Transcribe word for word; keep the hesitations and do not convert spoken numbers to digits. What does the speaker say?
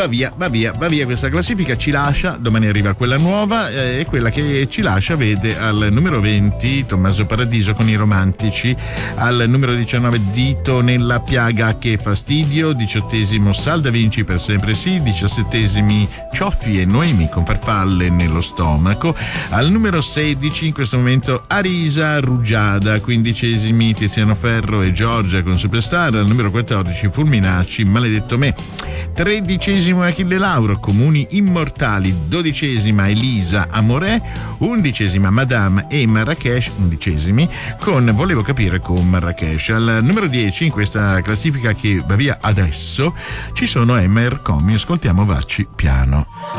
va via, va via, va via questa classifica, ci lascia, domani arriva quella nuova eh, e quella che ci lascia vede al numero venti Tommaso Paradiso con I Romantici, al numero diciannove Dito nella piaga che fastidio, diciottesimo Salda Vinci per sempre sì, diciassettesimi Cioffi e Noemi con Farfalle nello stomaco, al numero sedici in questo momento Arisa Rugiada, quindicesimi Tiziano Ferro e Giorgia con Superstar, al numero quattordici Fulminacci Maledetto me, tredicesimo Achille Lauro Comuni Immortali, dodicesima Elisa Amorè, undicesima Madame e Marrakesh, undicesimi con Volevo capire con Marrakesh. Al numero dieci in questa classifica che va via adesso ci sono Emma e Ercomi, ascoltiamo Vacci piano.